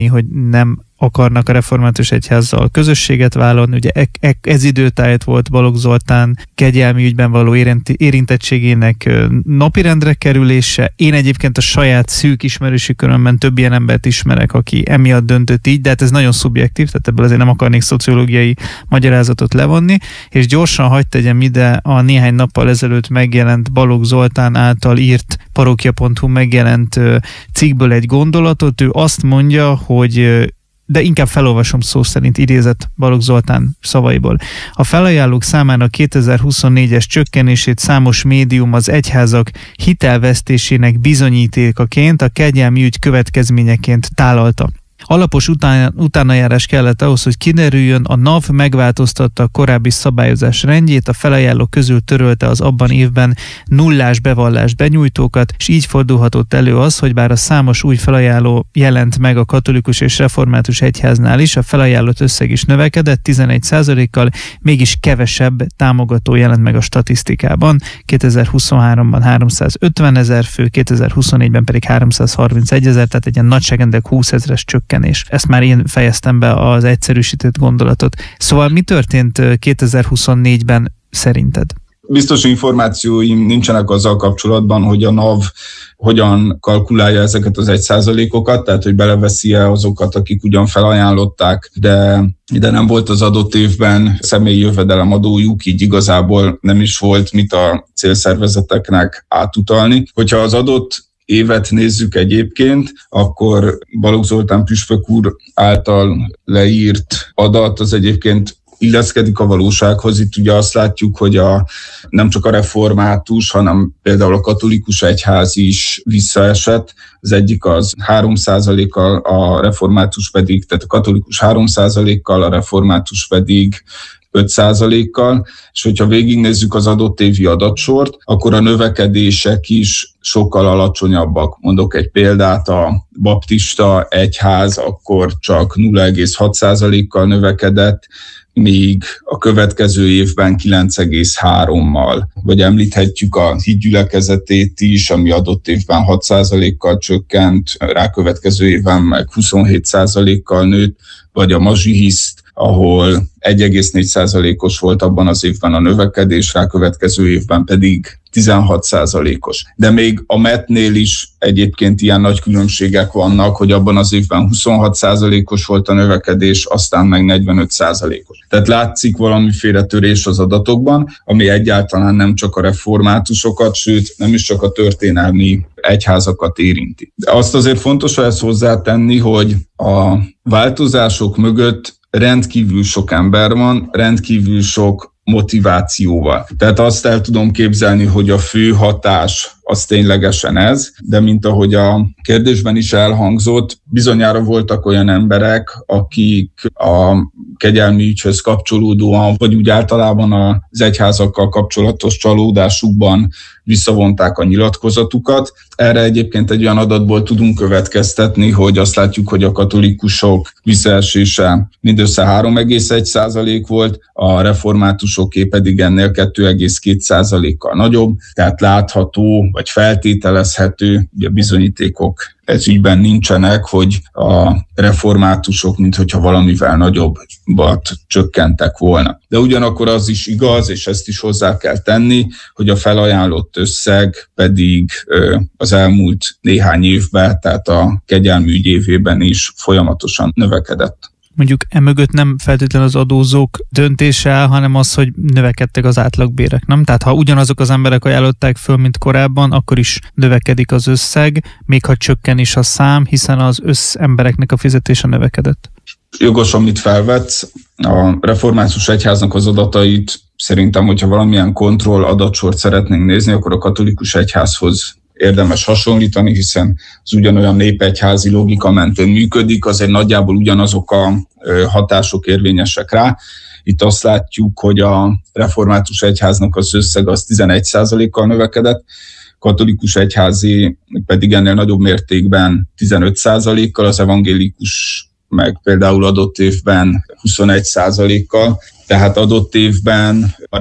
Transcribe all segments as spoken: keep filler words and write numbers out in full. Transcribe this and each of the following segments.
hogy nem akarnak a református egyházzal közösséget vállalni. Ugye e- e- ez időtájt volt Balogh Zoltán kegyelmi ügyben való érinti- érintettségének napirendre kerülése. Én egyébként a saját szűk ismerősi körömben több ilyen embert ismerek, aki emiatt döntött így, de hát ez nagyon szubjektív, tehát ebből azért nem akarnék szociológiai magyarázatot levonni, és gyorsan hadd tegyem ide a néhány nappal ezelőtt megjelent Balogh Zoltán által írt parókia pont hu megjelent cikkből egy gondolatot. Ő azt mondja, hogy de inkább felolvasom szó szerint, idézett Balogh Zoltán szavaiból. A felajánlók számának kétezer-huszonnégyes csökkenését számos médium az egyházak hitelvesztésének bizonyítékaként, a kegyelmi ügy következményeként tálalta. Alapos után, utánajárás kellett ahhoz, hogy kiderüljön, a NAV megváltoztatta a korábbi szabályozás rendjét, a felajánlók közül törölte az abban évben nullás bevallást benyújtókat, és így fordulhatott elő az, hogy bár a számos új felajánló jelent meg a katolikus és református egyháznál is, a felajánlott összeg is növekedett tizenegy százalékkal, mégis kevesebb támogató jelent meg a statisztikában. kétezer-huszonháromban háromszázötvenezer fő, kétezer-huszonnégyben pedig háromszázharmincegy ezer, tehát egy ilyen nagyságrendek húszezres csökkenés. Ezt már én fejeztem be az egyszerűsített gondolatot. Szóval mi történt kétezer-huszonnégyben szerinted? Biztos információim nincsenek azzal kapcsolatban, hogy a NAV hogyan kalkulálja ezeket az egy százalékokat, tehát hogy beleveszi-e azokat, akik ugyan felajánlották, de, de nem volt az adott évben személyi jövedelemadójuk, így igazából nem is volt mit a célszervezeteknek átutalni. Hogyha az adott évet nézzük egyébként, akkor Balogh Zoltán püspök úr által leírt adat az egyébként illeszkedik a valósághoz. Itt ugye azt látjuk, hogy a, nem csak a református, hanem például a katolikus egyház is visszaesett. Az egyik az három százalékkal, a református pedig, tehát a katolikus három százalékkal, a református pedig öt százalékkal, és hogyha végignézzük az adott évi adatsort, akkor a növekedések is sokkal alacsonyabbak. Mondok egy példát, a baptista egyház akkor csak nulla egész hat százalékkal növekedett, míg a következő évben kilenc egész hárommal. Vagy említhetjük a hídgyülekezetét is, ami adott évben hat százalékkal csökkent, rákövetkező évben meg huszonhét százalékkal nőtt, vagy a mazsihiszt, ahol egy egész négy százalékos volt abban az évben a növekedés, rákövetkező évben pedig tizenhat százalékos. De még a metnél is egyébként ilyen nagy különbségek vannak, hogy abban az évben huszonhat százalékos volt a növekedés, aztán meg negyvenöt százalékos. Tehát látszik valamiféle törés az adatokban, ami egyáltalán nem csak a reformátusokat, sőt nem is csak a történelmi egyházakat érinti. De azt azért fontos ezt hozzátenni, hogy a változások mögött rendkívül sok ember van, rendkívül sok motivációval. Tehát azt el tudom képzelni, hogy a fő hatás az ténylegesen ez, de mint ahogy a kérdésben is elhangzott, bizonyára voltak olyan emberek, akik a kegyelmi ügyhöz kapcsolódóan, vagy úgy általában az egyházakkal kapcsolatos csalódásukban visszavonták a nyilatkozatukat. Erre egyébként egy olyan adatból tudunk következtetni, hogy azt látjuk, hogy a katolikusok visszaesése mindössze három egész egy százalék volt, a reformátusoké pedig ennél kettő egész két százalékkal nagyobb, tehát látható, vagy feltételezhető, ugye bizonyítékok ez ügyben nincsenek, hogy a reformátusok, minthogyha valamivel nagyobbat csökkentek volna. De ugyanakkor az is igaz, és ezt is hozzá kell tenni, hogy a felajánlott összeg pedig az elmúlt néhány évben, tehát a kegyelmi ügy évében is folyamatosan növekedett. Mondjuk emögött nem feltétlenül az adózók döntése áll, hanem az, hogy növekedtek az átlagbérek, nem? Tehát ha ugyanazok az emberek ajánlották föl, mint korábban, akkor is növekedik az összeg, még ha csökken is a szám, hiszen az összembereknek a fizetése növekedett. Jogos, amit felvetsz, a református egyháznak az adatait szerintem, hogyha valamilyen kontroll adatsort szeretnénk nézni, akkor a katolikus egyházhoz érdemes hasonlítani, hiszen az ugyanolyan népegyházi logika mentén működik, azért nagyjából ugyanazok a hatások érvényesek rá. Itt azt látjuk, hogy a református egyháznak az összeg az tizenegy százalékkal növekedett, katolikus egyházi pedig ennél nagyobb mértékben tizenöt százalékkal, az evangélikus meg például adott évben huszonegy százalékkal, tehát adott évben a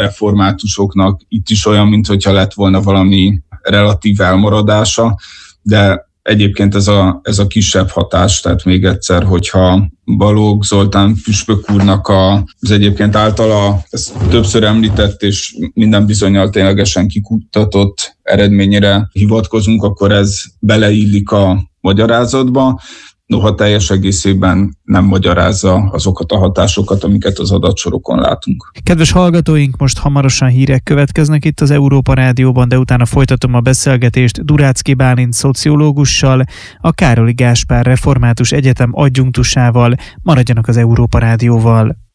reformátusoknak itt is olyan, mintha lett volna valami relatív elmaradása, de egyébként ez a, ez a kisebb hatás, tehát még egyszer, hogyha Balogh Zoltán püspök úrnak a, az egyébként általa, ezt többször említett és minden bizonnyal ténylegesen kikutatott eredményére hivatkozunk, akkor ez beleillik a magyarázatba, noha teljes egészében nem magyarázza azokat a hatásokat, amiket az adatsorokon látunk. Kedves hallgatóink, most hamarosan hírek következnek itt az Európa Rádióban, de utána folytatom a beszélgetést Duráczky Bálint szociológussal, a Károly Gáspár Református Egyetem adjunktusával. Maradjanak az Európa Rádióval.